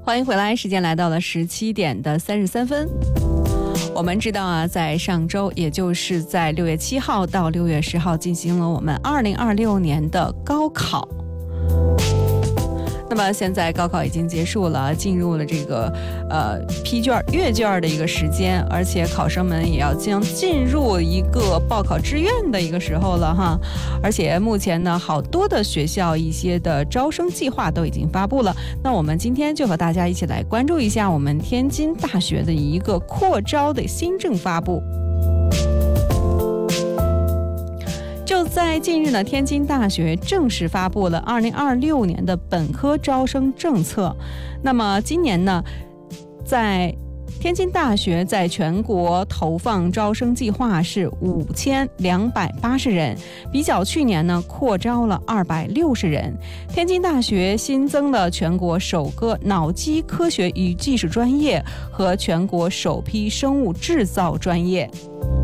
欢迎回来，时间来到了17:33。我们知道啊，在上周，也就是在6月7号到6月10号，进行了我们2026年的高考。那么现在高考已经结束了，进入了这个批卷阅卷的一个时间，而且考生们也要将进入一个报考志愿的一个时候了哈。而且目前呢，好多的学校一些的招生计划都已经发布了。那我们今天就和大家一起来关注一下我们天津大学的一个扩招的新政发布。就在近日呢，天津大学正式发布了2026年的本科招生政策。那么今年呢，在天津大学在全国投放招生计划是5280人，比较去年呢扩招了260人。天津大学新增了全国首个脑机科学与技术专业和全国首批生物制造专业。